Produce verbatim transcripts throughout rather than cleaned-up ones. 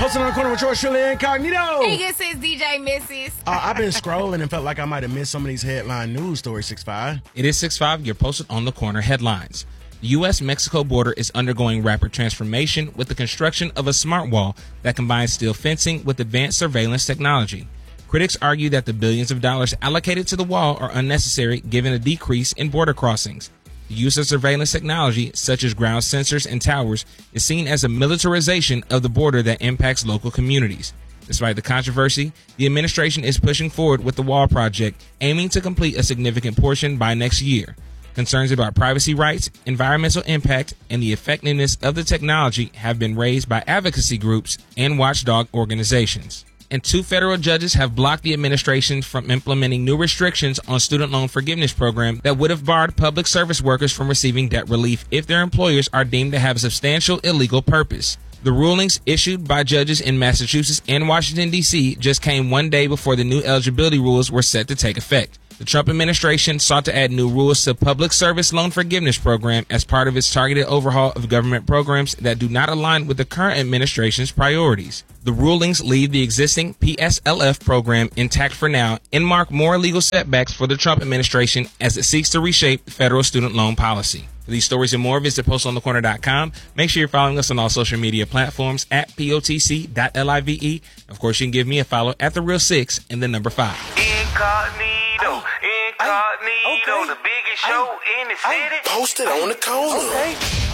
Posted on the corner with yours, truly, Incognito. Hey, this is D J Missus. Uh, I've been scrolling and felt like I might have missed some of these headline news stories, six five. It is six five, you're posted on the corner headlines. The U S Mexico border is undergoing rapid transformation with the construction of a smart wall that combines steel fencing with advanced surveillance technology. Critics argue that the billions of dollars allocated to the wall are unnecessary given a decrease in border crossings. The use of surveillance technology, such as ground sensors and towers, is seen as a militarization of the border that impacts local communities. Despite the controversy, the administration is pushing forward with the wall project, aiming to complete a significant portion by next year. Concerns about privacy rights, environmental impact, and the effectiveness of the technology have been raised by advocacy groups and watchdog organizations. And two federal judges have blocked the administration from implementing new restrictions on student loan forgiveness program that would have barred public service workers from receiving debt relief if their employers are deemed to have a substantial illegal purpose. The rulings issued by judges in Massachusetts and Washington, D C just came one day before the new eligibility rules were set to take effect. The Trump administration sought to add new rules to public service loan forgiveness program as part of its targeted overhaul of government programs that do not align with the current administration's priorities. The rulings leave the existing P S L F program intact for now and mark more legal setbacks for the Trump administration as it seeks to reshape federal student loan policy. For these stories and more, visit post on the corner dot com. Make sure you're following us on all social media platforms at P O T C dot live. Of course, you can give me a follow at The Real Six and the number five. Incognito, Incognito, okay. The biggest show in the city. Posted on the corner. Okay.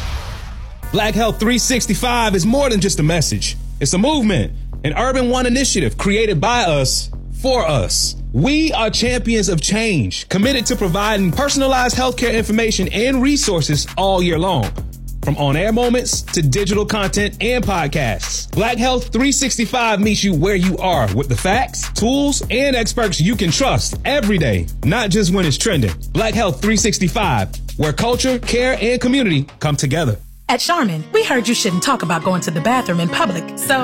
Black Health three sixty-five is more than just a message. It's a movement, an Urban One initiative created by us, for us. We are champions of change, committed to providing personalized healthcare information and resources all year long. From on-air moments to digital content and podcasts, Black Health three sixty-five meets you where you are with the facts, tools, and experts you can trust every day, not just when it's trending. Black Health three sixty-five, where culture, care, and community come together. At Charmin, we heard you shouldn't talk about going to the bathroom in public, so